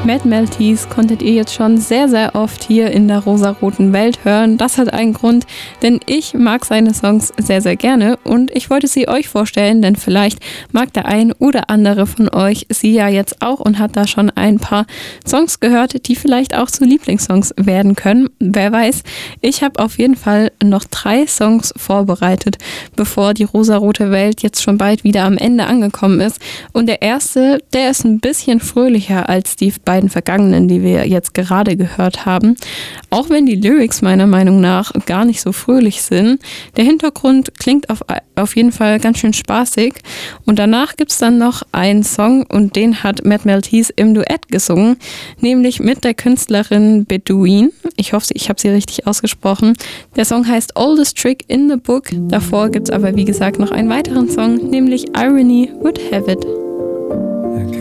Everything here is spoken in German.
Mad Maltese konntet ihr jetzt schon sehr, sehr oft hier in der rosaroten Welt hören. Das hat einen Grund, denn ich mag seine Songs sehr, sehr gerne und ich wollte sie euch vorstellen, denn vielleicht mag der ein oder andere von euch sie ja jetzt auch und hat da schon ein paar Songs gehört, die vielleicht auch zu Lieblingssongs werden können. Wer weiß, ich habe auf jeden Fall noch 3 Songs vorbereitet, bevor die rosarote Welt jetzt schon bald wieder am Ende angekommen ist. Und der erste, der ist ein bisschen fröhlicher als die beiden vergangenen, die wir jetzt gerade gehört haben. Auch wenn die Lyrics meiner Meinung nach gar nicht so fröhlich sind. Der Hintergrund klingt auf jeden Fall ganz schön spaßig. Und danach gibt es dann noch einen Song und den hat Mad Maltese im Duett gesungen, nämlich mit der Künstlerin Bedouin. Ich hoffe, ich habe sie richtig ausgesprochen. Der Song heißt Oldest Trick in the Book. Davor gibt es aber wie gesagt noch einen weiteren Song, nämlich Irony Would Have It. Okay.